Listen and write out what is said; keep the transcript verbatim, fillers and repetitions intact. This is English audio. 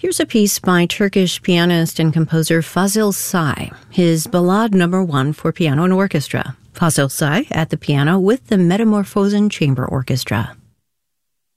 Here's a piece by Turkish pianist and composer Fazil Say, his Ballade Number One for piano and orchestra. Fazil Say at the piano with the Metamorphosen Chamber Orchestra.